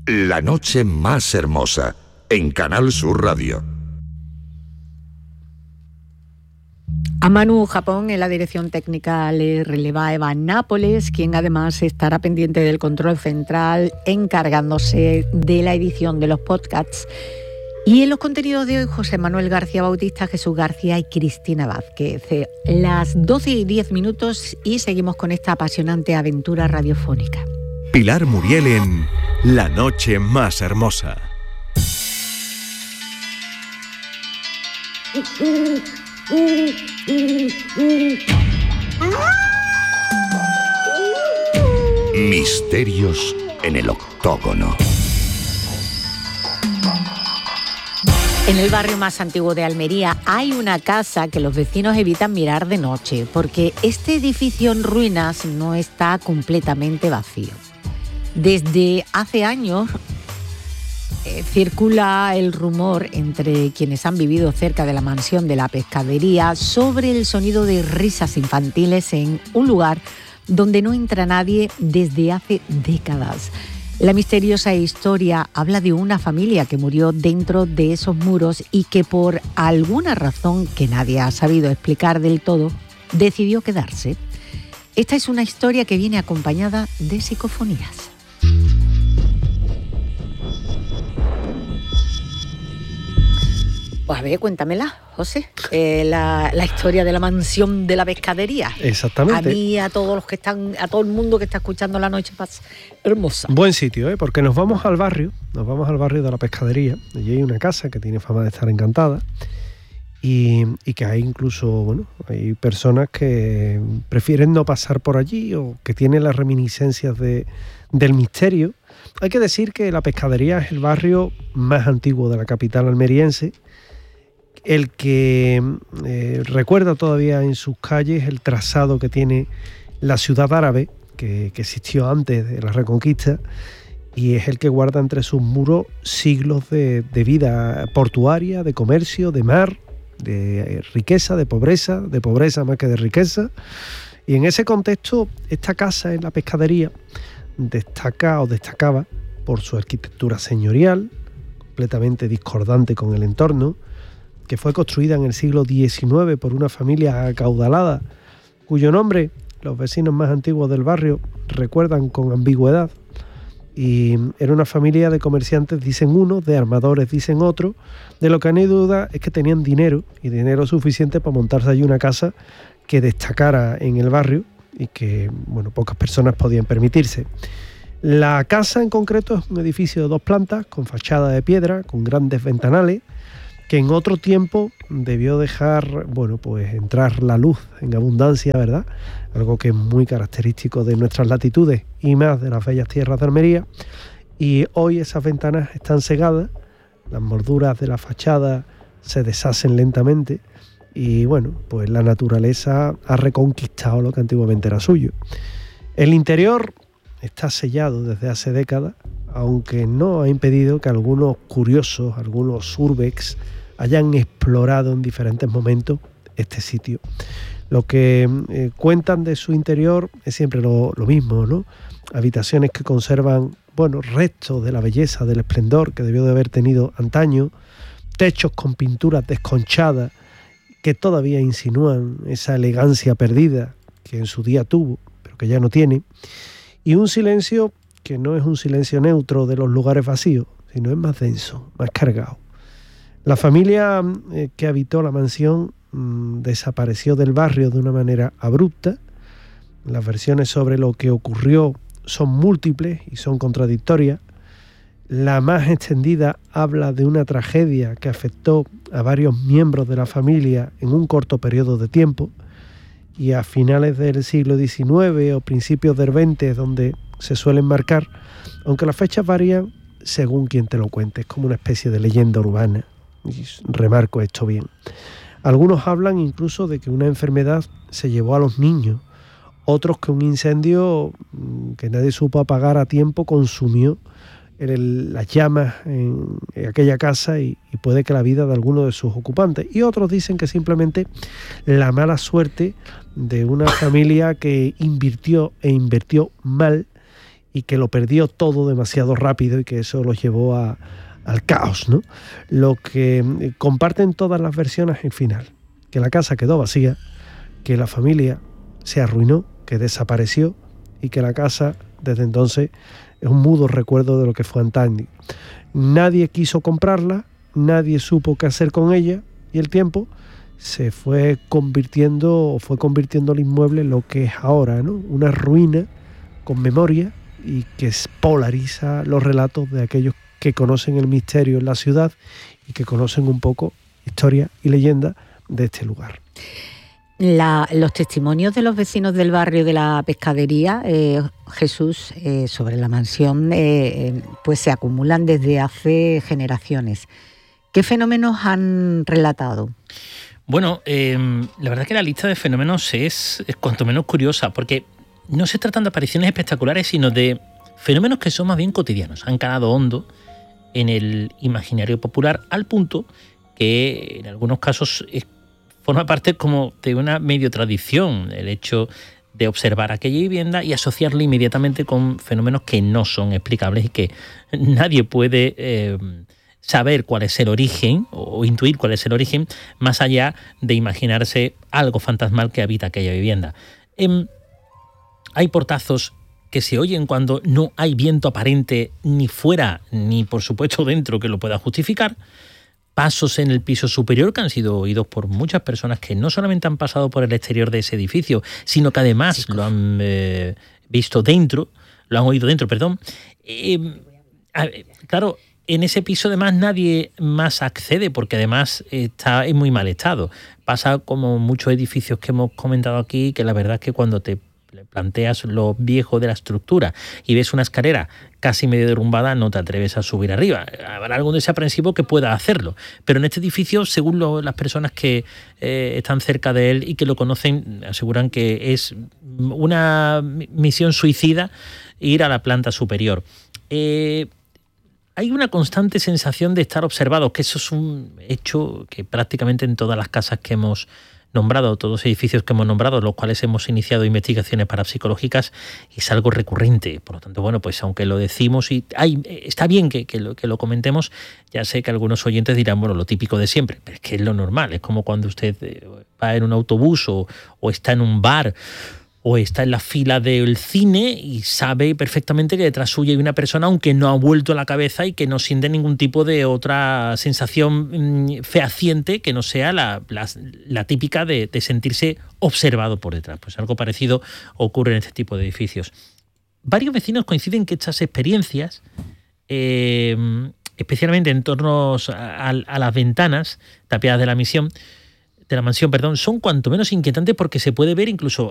La noche más hermosa, en Canal Sur Radio. A Manu Japón en la dirección técnica le releva Eva Nápoles, quien además estará pendiente del control central, encargándose de la edición de los podcasts. Y en los contenidos de hoy, José Manuel García Bautista, Jesús García y Cristina Vázquez. Las 12:10 y seguimos con esta apasionante aventura radiofónica. Pilar Muriel en La noche más hermosa. Misterios en el octógono. En el barrio más antiguo de Almería hay una casa que los vecinos evitan mirar de noche, porque este edificio en ruinas no está completamente vacío. Desde hace años circula el rumor entre quienes han vivido cerca de la mansión de la pescadería sobre el sonido de risas infantiles en un lugar donde no entra nadie desde hace décadas. La misteriosa historia habla de una familia que murió dentro de esos muros y que por alguna razón que nadie ha sabido explicar del todo, decidió quedarse. Esta es una historia que viene acompañada de psicofonías. Pues a ver, cuéntamela, José. La historia de la mansión de la pescadería. Exactamente. A mí, a todos los que están, a todo el mundo que está escuchando La noche más hermosa. Buen sitio, porque nos vamos al barrio de la pescadería. Allí hay una casa que tiene fama de estar encantada y que hay incluso, bueno, hay personas que prefieren no pasar por allí o que tienen las reminiscencias del misterio. Hay que decir que la pescadería es el barrio más antiguo de la capital almeriense, el que recuerda todavía en sus calles el trazado que tiene la ciudad árabe, que existió antes de la Reconquista, y es el que guarda entre sus muros siglos de vida portuaria, de comercio, de mar, de riqueza, de pobreza más que de riqueza. Y en ese contexto, esta casa en la pescadería destacaba por su arquitectura señorial, completamente discordante con el entorno, que fue construida en el siglo XIX por una familia acaudalada, cuyo nombre los vecinos más antiguos del barrio recuerdan con ambigüedad. Y era una familia de comerciantes, dicen unos, de armadores, dicen otros. De lo que no hay duda es que tenían dinero, y dinero suficiente para montarse allí una casa que destacara en el barrio y que, bueno, pocas personas podían permitirse. La casa en concreto es un edificio de 2 plantas, con fachada de piedra, con grandes ventanales, que en otro tiempo debió dejar, bueno, pues entrar la luz en abundancia, ¿verdad? Algo que es muy característico de nuestras latitudes y más de las bellas tierras de Almería. Y hoy esas ventanas están cegadas, las molduras de la fachada se deshacen lentamente y, bueno, pues la naturaleza ha reconquistado lo que antiguamente era suyo. El interior está sellado desde hace décadas, aunque no ha impedido que algunos curiosos, algunos urbex, hayan explorado en diferentes momentos este sitio. Lo que cuentan de su interior es siempre lo mismo, ¿no? Habitaciones que conservan, bueno, restos de la belleza, del esplendor que debió de haber tenido antaño, techos con pinturas desconchadas que todavía insinúan esa elegancia perdida que en su día tuvo, pero que ya no tiene, y un silencio que no es un silencio neutro de los lugares vacíos, sino es más denso, más cargado. La familia que habitó la mansión desapareció del barrio de una manera abrupta. Las versiones sobre lo que ocurrió son múltiples y son contradictorias. La más extendida habla de una tragedia que afectó a varios miembros de la familia en un corto periodo de tiempo, y a finales del siglo XIX o principios del XX donde se suelen marcar, aunque las fechas varían según quien te lo cuente. Es como una especie de leyenda urbana, y remarco esto bien. Algunos hablan incluso de que una enfermedad se llevó a los niños, otros que un incendio que nadie supo apagar a tiempo consumió las llamas en aquella casa y puede que la vida de alguno de sus ocupantes, y otros dicen que simplemente la mala suerte de una familia que invirtió mal y que lo perdió todo demasiado rápido y que eso los llevó al caos, ¿no? Lo que comparten todas las versiones es el final, que la casa quedó vacía, que la familia se arruinó, que desapareció y que la casa desde entonces es un mudo recuerdo de lo que fue antaño. Nadie quiso comprarla, nadie supo qué hacer con ella y el tiempo fue convirtiendo el inmueble en lo que es ahora, ¿no? Una ruina con memoria y que polariza los relatos de aquellos que conocen el misterio en la ciudad y que conocen un poco historia y leyenda de este lugar. Los testimonios de los vecinos del barrio de la Pescadería, Jesús, sobre la mansión, pues se acumulan desde hace generaciones. ¿Qué fenómenos han relatado? Bueno, la verdad que la lista de fenómenos es cuanto menos curiosa, porque no se tratan de apariciones espectaculares, sino de fenómenos que son más bien cotidianos. Han calado hondo en el imaginario popular, al punto que en algunos casos forma parte como de una medio tradición el hecho de observar aquella vivienda y asociarla inmediatamente con fenómenos que no son explicables y que nadie puede saber cuál es el origen o intuir cuál es el origen, más allá de imaginarse algo fantasmal que habita aquella vivienda. Hay portazos que se oyen cuando no hay viento aparente ni fuera ni por supuesto dentro que lo pueda justificar. Pasos en el piso superior que han sido oídos por muchas personas que no solamente han pasado por el exterior de ese edificio, sino que además lo han visto dentro, lo han oído dentro, perdón. Claro, en ese piso además nadie más accede porque además está en muy mal estado. Pasa como muchos edificios que hemos comentado aquí, que la verdad es que cuando te planteas lo viejo de la estructura y ves una escalera casi medio derrumbada, no te atreves a subir arriba. Habrá algún desaprensivo que pueda hacerlo, pero en este edificio, según las personas que están cerca de él y que lo conocen, aseguran que es una misión suicida ir a la planta superior. Hay una constante sensación de estar observados, que eso es un hecho que prácticamente en todas las casas que hemos nombrado, todos los edificios que hemos nombrado, los cuales hemos iniciado investigaciones parapsicológicas, es algo recurrente. Por lo tanto, bueno, pues aunque lo decimos y está bien que lo comentemos, ya sé que algunos oyentes dirán, bueno, lo típico de siempre, pero es que es lo normal. Es como cuando usted va en un autobús o está en un bar o está en la fila del cine y sabe perfectamente que detrás suya hay una persona, aunque no ha vuelto la cabeza y que no siente ningún tipo de otra sensación fehaciente que no sea la típica de sentirse observado por detrás. Pues algo parecido ocurre en este tipo de edificios. Varios vecinos coinciden que estas experiencias, especialmente en torno a las ventanas tapiadas de la mansión, son cuanto menos inquietantes porque se puede ver incluso